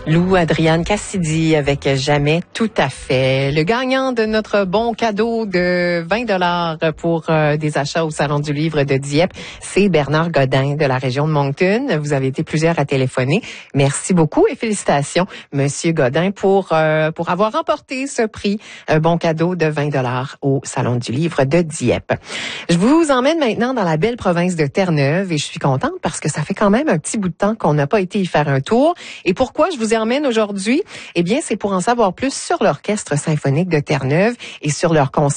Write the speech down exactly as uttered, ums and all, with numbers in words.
Lou Adrienne Cassidy avec Jamais tout à fait. Le gagnant de notre bon cadeau de vingt dollars pour euh, des achats au Salon du Livre de Dieppe, c'est Bernard Godin de la région de Moncton. Vous avez été plusieurs à téléphoner. Merci beaucoup et félicitations, Monsieur Godin, pour euh, pour avoir remporté ce prix, un bon cadeau de vingt dollars au Salon du Livre de Dieppe. Je vous emmène maintenant dans la belle province de Terre-Neuve et je suis contente parce que ça fait quand même un petit bout de temps qu'on n'a pas été y faire un tour. Et pourquoi je vous emmène aujourd'hui? Eh bien, c'est pour en savoir plus sur l'Orchestre symphonique de Terre-Neuve et sur leur concert